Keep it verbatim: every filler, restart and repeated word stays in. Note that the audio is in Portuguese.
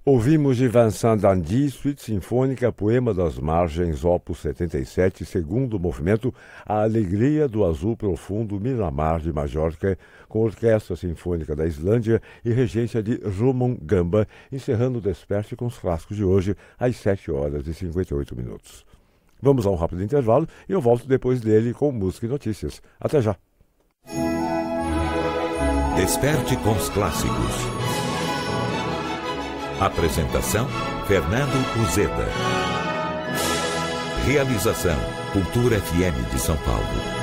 Ouvimos de Vincent Dandy, Suíte Sinfônica, Poema das Margens, opus setenta e sete, segundo movimento, A Alegria do Azul Profundo, Miramar de Majorca, com Orquestra Sinfônica da Islândia e regência de Roman Gamba, encerrando o Desperte com os clássicos de hoje, às sete horas e cinquenta e oito minutos. Vamos a um rápido intervalo e eu volto depois dele com música e notícias. Até já! Desperte com os clássicos. Apresentação, Fernando Uzeda. Realização, Cultura F M de São Paulo.